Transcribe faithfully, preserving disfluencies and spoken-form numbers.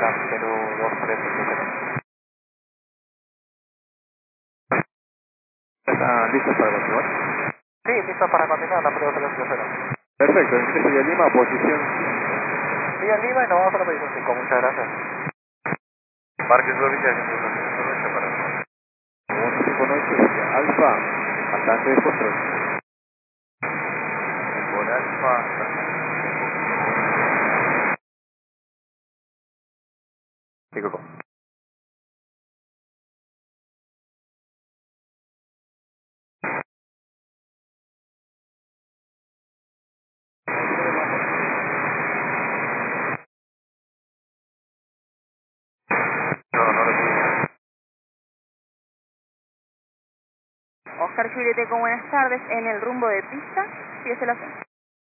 Latam Perú dos tres siete. ¿Están listos para continuar? Sí, listo para continuar, la Perú dos tres siete. Perfecto, entonces Villa Lima, posición Villa Lima y nos vamos a la posición cinco, muchas gracias. Parques Villa Lima, para uno cinco nueve, Alfa, atacante de control. por Alfa. cinco. No, no lo vi. Oscar Juliette, con buenas tardes, en el rumbo de pista, fíjese la